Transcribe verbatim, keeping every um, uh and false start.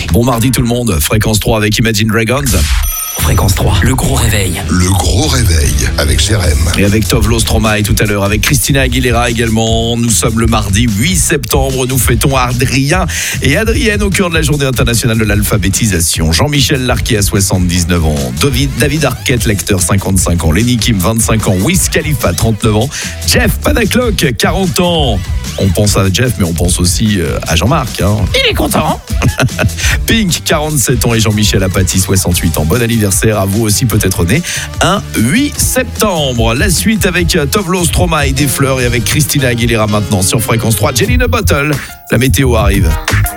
Bon mardi tout le monde, Fréquence trois avec Imagine Dragons. Fréquence trois, le gros réveil. Le gros réveil avec Jérém. Et avec Tovlo Stromae tout à l'heure, avec Christina Aguilera également. Nous sommes le mardi huit septembre, nous fêtons Adrien et Adrienne au cœur de la journée internationale de l'alphabétisation. Jean-Michel Larquet a soixante-dix-neuf ans, David, David Arquette, l'acteur, cinquante-cinq ans, Lenny Kim, vingt-cinq ans, Wiz Khalifa, trente-neuf ans, Jeff Panaclock, quarante ans. On pense à Jeff, mais on pense aussi à Jean-Marc. Hein. Il est content. Pink, quarante-sept ans et Jean-Michel Apathy, soixante-huit ans. Bon anniversaire à vous aussi, peut-être né un huit septembre. La suite avec Tovlo Stromae, des fleurs, et avec Christina Aguilera maintenant sur Fréquence trois. Jelly in a Bottle. La météo arrive.